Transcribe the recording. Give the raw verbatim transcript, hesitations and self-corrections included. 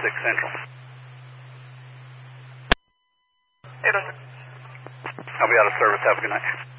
six Central. eight oh six. I'll be out of service. Have a good night.